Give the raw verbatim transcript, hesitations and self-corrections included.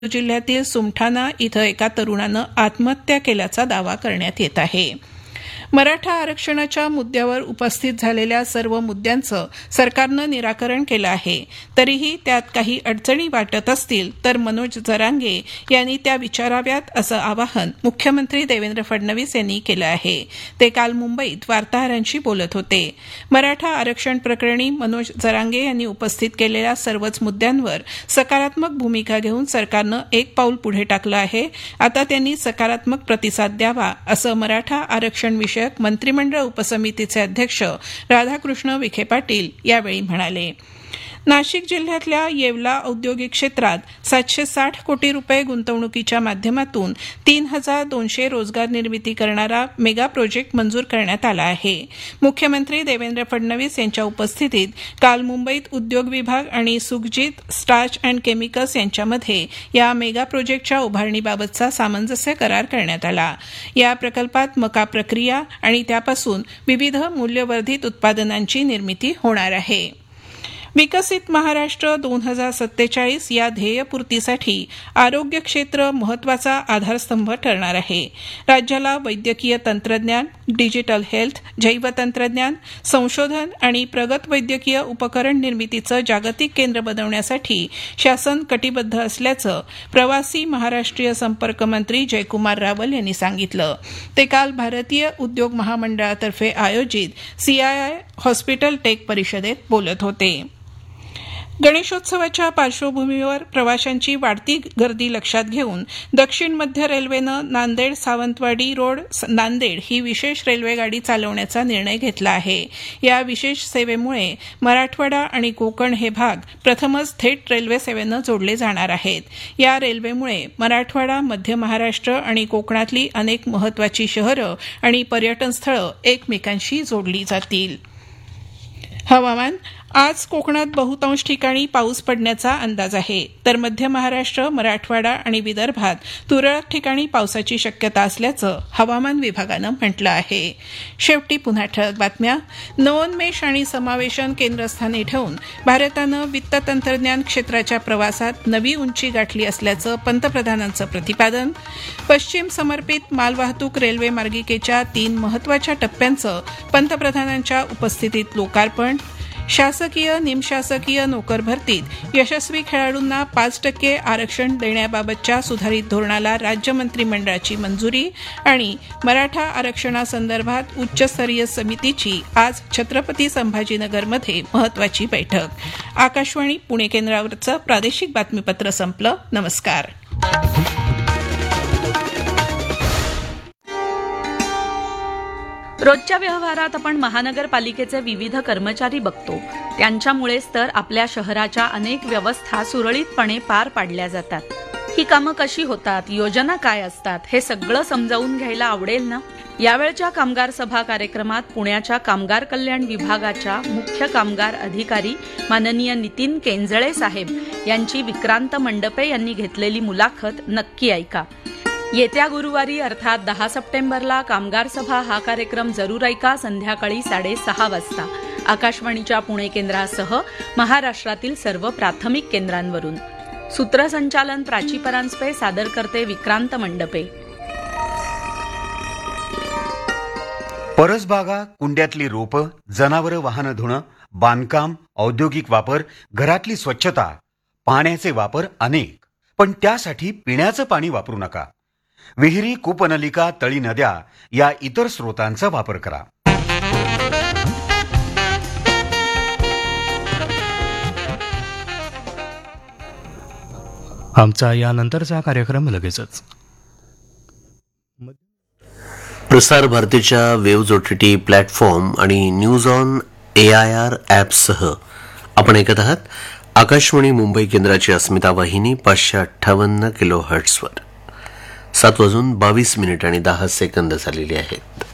जिल्ह्यातील सुमठाना इथं एका तरुणानं आत्महत्या केल्याचा दावा करण्यात येत आहे. मराठा आरक्षणाच्या मुद्द्यावर उपस्थित झालेल्या सर्व मुद्द्यांचं सरकारनं निराकरण केलं आहे. तरीही त्यात काही अडचणी वाटत असतील तर मनोज जरांगे यांनी त्या विचाराव्यात असं आवाहन मुख्यमंत्री देवेंद्र फडणवीस यांनी केलं आहे. ते काल मुंबईत वार्ताहरांशी बोलत होते. मराठा आरक्षण प्रकरणी मनोज जरांगे यांनी उपस्थित केलेल्या सर्वच मुद्द्यांवर सकारात्मक भूमिका घेऊन सरकारनं एक पाऊल पुढे टाकलं आहे. आता त्यांनी सकारात्मक प्रतिसाद द्यावा असं मराठा आरक्षण विषय मंत्रिमंडळ उपसमितीचे अध्यक्ष राधाकृष्ण विखे पाटील यावेळी म्हणाले. नाशिक जिल्ह्यातल्या येवला औद्योगिक क्षेत्रात सातशे साठ कोटी रुपये गुंतवणुकीच्या माध्यमातून तीन हजार दोनशे रोजगार निर्मिती करणारा मेगा प्रोजेक्ट मंजूर करण्यात आला आहे. मुख्यमंत्री देवेंद्र फडणवीस यांच्या उपस्थितीत काल मुंबईत उद्योग विभाग आणि सुखजित स्टार्च अँड केमिकल्स यांच्यामध्ये या मेगा प्रोजेक्टच्या उभारणीबाबतचा सामंजस्य करार करण्यात आला. या प्रकल्पात मका प्रक्रिया आणि त्यापासून विविध मूल्यवर्धित उत्पादनांची निर्मिती होणार आहे. विकसित महाराष्ट्र दोन हजार सत्तेचाळीस या ध्येयपूर्तीसाठी आरोग्य क्षेत्र महत्वाचा आधारस्तंभ ठरणार आहे. राज्याला वैद्यकीय तंत्रज्ञान, डिजिटल हेल्थ, जैवतंत्रज्ञान, संशोधन आणि प्रगत वैद्यकीय उपकरण निर्मितीचं जागतिक केंद्र बनवण्यासाठी शासन कटिबद्ध असल्याचं प्रवासी महाराष्ट्रीय संपर्क मंत्री जयकुमार रावल यांनी सांगितलं. ते काल भारतीय उद्योग महामंडळातर्फे आयोजित सीआयआय हॉस्पिटल टेक परिषदेत बोलत होते. गणेशोत्सवाच्या पार्श्वभूमीवर प्रवाशांची वाढती गर्दी लक्षात घेऊन दक्षिण मध्य रेल्वेनं नांदेड सावंतवाडी रोड नांदेड ही विशेष रेल्वेगाडी चालवण्याचा निर्णय घेतला आहे. या विशेष सेवेमुळे मराठवाडा आणि कोकण हे भाग प्रथमच थेट रेल्वे सेवेनं जोडले जाणार आहेत. या रेल्वेमुळे मराठवाडा, मध्य महाराष्ट्र आणि कोकणातली अनेक महत्वाची शहरं आणि पर्यटन स्थळं एकमेकांशी जोडली जातील. हवामान. आज कोकणात बहुतांश ठिकाणी पाऊस पडण्याचा अंदाज आहे, तर मध्य महाराष्ट्र, मराठवाडा आणि विदर्भात तुरळक ठिकाणी पावसाची शक्यता असल्याचं हवामान विभागानं म्हटलं आहे. शेवटी पुन्हा ठळक बातम्या. नवोन्मेष आणि समावेशन केंद्रस्थानी ठेवून भारतानं वित्त तंत्रज्ञान क्षेत्राच्या प्रवासात नवी उंची गाठली असल्याचं पंतप्रधानांचं प्रतिपादन. पश्चिम समर्पित मालवाहतूक रेल्वे मार्गिकेच्या तीन महत्वाच्या टप्प्यांचं पंतप्रधानांच्या उपस्थितीत लोकार्पण. शासकीय निमशासकीय नोकर भरतीत यशस्वी खेळाडूंना पाच टक्के आरक्षण देण्याबाबतच्या सुधारित धोरणाला राज्य मंत्रिमंडळाची मंजुरी. आणि मराठा आरक्षणासंदर्भात उच्चस्तरीय समितीची आज छत्रपती संभाजीनगरमध्ये महत्वाची बैठक. आकाशवाणी पुणे केंद्रावरचं प्रादेशिक बातमीपत्र संपलं. नमस्कार. रोजच्या व्यवहारात आपण महानगरपालिकेचे विविध कर्मचारी बघतो. त्यांच्यामुळेच तर आपल्या शहराच्या अनेक व्यवस्था सुरळीतपणे पार पाडल्या जातात. ही कामं कशी होतात, योजना काय असतात, हे सगळं समजावून घ्यायला आवडेल ना. यावेळच्या कामगार सभा कार्यक्रमात पुण्याच्या कामगार कल्याण विभागाच्या मुख्य कामगार अधिकारी माननीय नितीन केंजळे साहेब यांची विक्रांत मंडपे यांनी घेतलेली मुलाखत नक्की ऐका. येत्या गुरुवारी अर्थात दहा सप्टेंबरला कामगार सभा हा कार्यक्रम जरूर ऐका. संध्याकाळी साडेसहा वाजता आकाशवाणीच्या पुणे केंद्रासह महाराष्ट्रातील सर्व प्राथमिक केंद्रांवरून. सूत्रसंचालन प्राची परांजपे, सादर करते विक्रांत मंडपे. परसबागा, कुंड्यातली रोपं, जनावरं वाहनं धुणं, बांधकाम, औद्योगिक वापर, घरातली स्वच्छता, पाण्याचे वापर अनेक. पण त्यासाठी पिण्याचं पाणी वापरू नका. विहिरी, कूपनलिका, तळी, नद्या या इतर स्रोतांचा वापर करा. आमचा यानंतरचा कार्यक्रम लगेचच. प्रसार भारतीच्या वेव्ज ओटीटी प्लॅटफॉर्म आणि news on A I R ॲपसह आपण ऐकत आहात आकाशवाणी मुंबई केंद्राची अस्मिता वाहिनी पाचशे अठ्ठावन्न किलो हर्ट्सवर. सात वाजून बावीस मिनिट आणि दहा सेकंद झालेली आहेत.